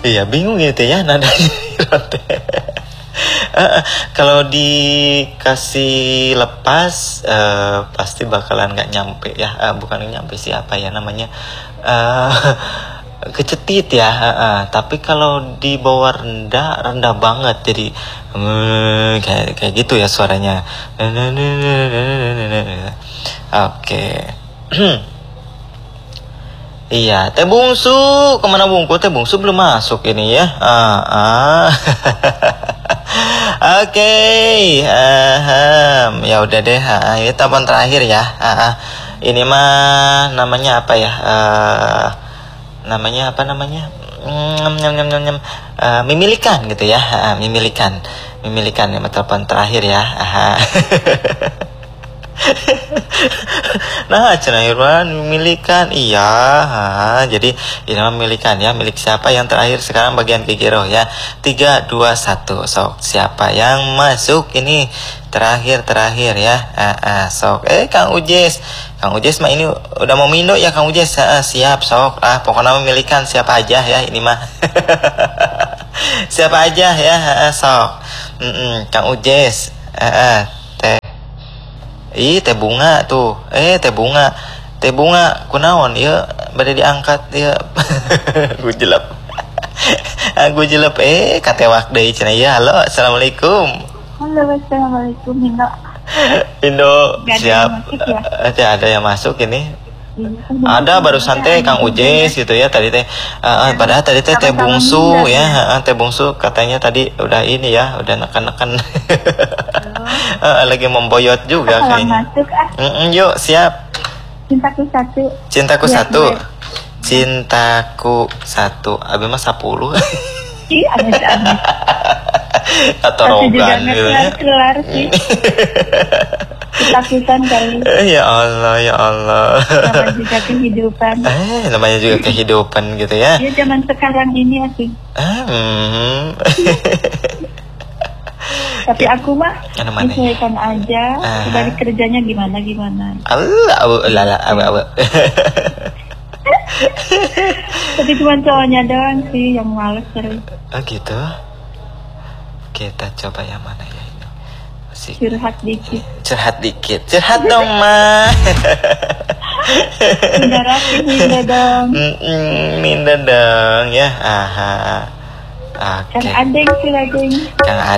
Iya bingung gitu ya nadanya. Kalau dikasih lepas pasti bakalan nggak nyampe ya. Bukan nyampe sih, apa ya namanya, kecetit ya. Tapi kalau di bawah rendah banget, jadi kayak gitu ya suaranya. Oke. Iya, Teh Bungsu, kemana bungku? Teh Bungsu belum masuk ini ya. Oke, ya udah deh. Ini telepon terakhir ya. Ini mah namanya apa ya? Namanya apa namanya? Memilikan gitu ya. Memilikan ini mah telepon terakhir ya. Nah, cenah Irwan memilikan, iya. Jadi ini memilikan ya, milik siapa yang terakhir sekarang bagian Kigero ya. 3, 2, 1. Sok siapa yang masuk ini terakhir ya. Sok Kang Ujes mah ini udah mau mindo ya Kang Ujes. Siap sok. Pokoknya memilikan siapa aja ya ini mah. Siapa aja ya, sok. Kang Ujes. Teh bunga tuh. Teh bunga kunaon ya bade diangkat ya. Gue jelep katewak deui cenah ya. Halo, assalamualaikum. Halo, assalamualaikum Indo siap ya? Ada yang masuk ini. Ada barusan teh Kang Ujes gitu ya tadi teh. Padahal tadi teh Bungsu ya. Teh Bungsu katanya tadi udah ini ya, udah neken-neken. Lagi memboyot juga kayaknya. Masuk Yuk siap. Cintaku satu. Abi mah 10. Iya, aneh. Atorogan gitu ya. Kelar sih. Ketakutan kali. Ya Allah. Namanya juga kehidupan. Namanya juga kehidupan gitu ya. Ya zaman sekarang ini asik. Tapi aku mah menyesuaikan aja. Dari kerjanya gimana. Allah. Tapi cuma cowoknya doang sih yang males terus. Oh gitu. Kita coba yang mana ya ini. Curhat dikit. Curhat dong, Ma. Minda dong ya. Oke. Kang Adeng.